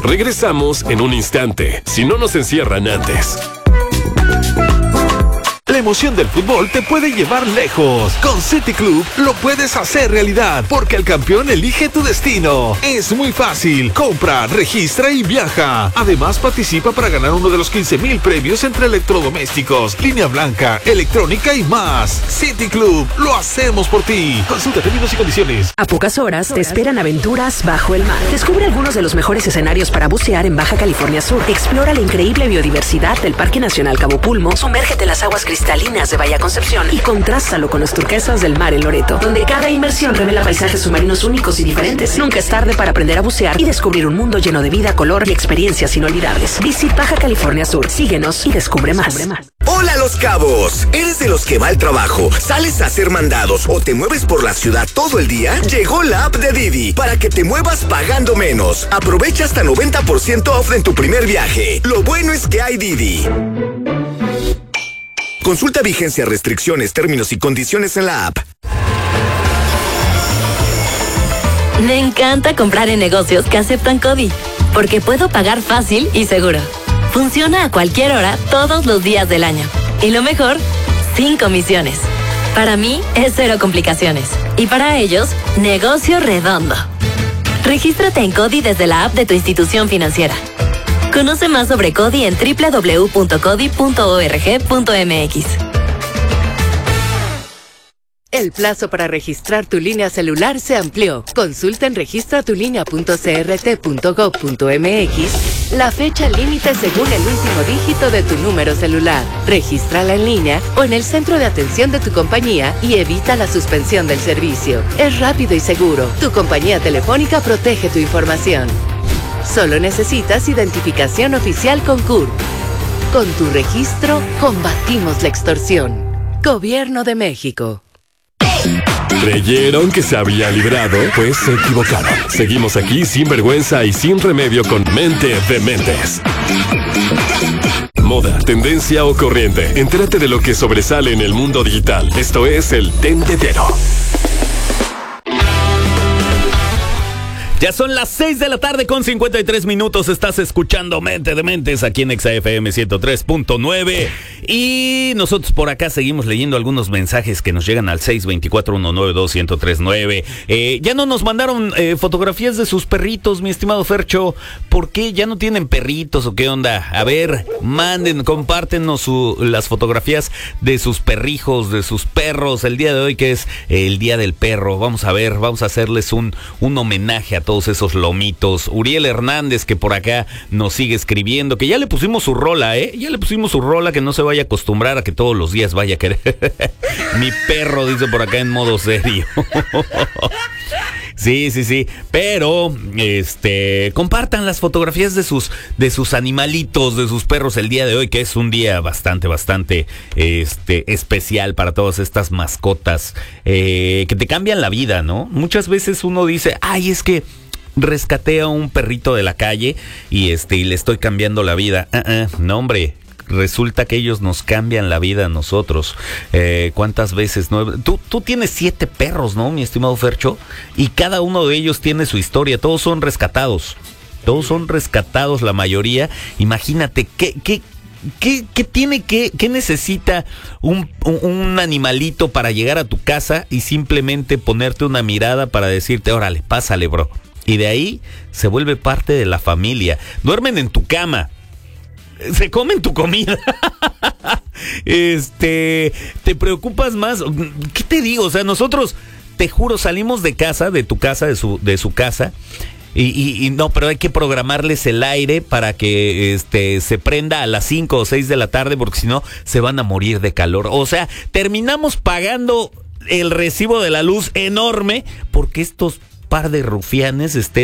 Regresamos en un instante, si no nos encierran antes. La emoción del fútbol te puede llevar lejos. Con City Club lo puedes hacer realidad, porque el campeón elige tu destino. Es muy fácil. Compra, registra y viaja. Además, participa para ganar uno de los 15,000 premios entre electrodomésticos, línea blanca, electrónica y más. City Club, lo hacemos por ti. Consulta términos y condiciones. A pocas horas te esperan aventuras bajo el mar. Descubre algunos de los mejores escenarios para bucear en Baja California Sur. Explora la increíble biodiversidad del Parque Nacional Cabo Pulmo. Sumérgete en las aguas cristalinas de Bahía Concepción y contrástalo con los turquesas del mar en Loreto, donde cada inmersión revela paisajes submarinos únicos y diferentes. Nunca es tarde para aprender a bucear y descubrir un mundo lleno de vida, color y experiencias inolvidables. Visita Baja California Sur. Síguenos y descubre más. Hola Los Cabos, ¿eres de los que va al trabajo, sales a hacer mandados o te mueves por la ciudad todo el día? Llegó la app de Didi para que te muevas pagando menos. Aprovecha hasta 90% off en tu primer viaje. Lo bueno es que hay Didi. Consulta vigencia, restricciones, términos y condiciones en la app. Me encanta comprar en negocios que aceptan CODI, porque puedo pagar fácil y seguro. Funciona a cualquier hora, todos los días del año. Y lo mejor, sin comisiones. Para mí, es cero complicaciones. Y para ellos, negocio redondo. Regístrate en CODI desde la app de tu institución financiera. Conoce más sobre CODI en www.codi.org.mx. El plazo para registrar tu línea celular se amplió. Consulta en registratulinea.crt.gov.mx la fecha límite según el último dígito de tu número celular. Regístrala en línea o en el centro de atención de tu compañía y evita la suspensión del servicio. Es rápido y seguro. Tu compañía telefónica protege tu información. Solo necesitas identificación oficial con CURP. Con tu registro, combatimos la extorsión. Gobierno de México. ¿Creyeron que se había librado? Pues se equivocaron. Seguimos aquí sin vergüenza y sin remedio con Mente de Mentes. Moda, tendencia o corriente. Entérate de lo que sobresale en el mundo digital. Esto es el Tendedero. Ya son las 6 de la tarde con 53 minutos. Estás escuchando Mente de Mentes aquí en XFM 103.9. Y nosotros por acá seguimos leyendo algunos mensajes que nos llegan al 624-192-1039. Ya no nos mandaron fotografías de sus perritos, mi estimado Fercho. ¿Por qué ya no tienen perritos o qué onda? A ver, compártenos las fotografías de sus perrijos, de sus perros. El día de hoy que es el Día del Perro. Vamos a hacerles un homenaje a todos esos lomitos. Uriel Hernández, que por acá nos sigue escribiendo, que ya le pusimos su rola, ya le pusimos su rola, que no se vaya a acostumbrar a que todos los días vaya a querer. Mi perro, dice por acá en modo serio. Sí, pero compartan las fotografías de sus animalitos, de sus perros el día de hoy, que es un día bastante especial para todas estas mascotas que te cambian la vida, ¿no? Muchas veces uno dice, ay, es que rescaté a un perrito de la calle y le estoy cambiando la vida. No, hombre. Resulta que ellos nos cambian la vida a nosotros. ¿Cuántas veces? No? Tú tienes 7 perros, ¿no, mi estimado Fercho? Y cada uno de ellos tiene su historia. Todos son rescatados. La mayoría. Imagínate, ¿qué necesita un animalito para llegar a tu casa y simplemente ponerte una mirada para decirte, órale, pásale, bro? Y de ahí se vuelve parte de la familia. Duermen en tu cama. Se comen tu comida. Te preocupas más. ¿Qué te digo? O sea, nosotros, te juro, salimos de casa, de tu casa, de su casa. Y no, pero hay que programarles el aire para que se prenda a las 5 o 6 de la tarde, porque si no se van a morir de calor. O sea, terminamos pagando el recibo de la luz enorme porque estos par de rufianes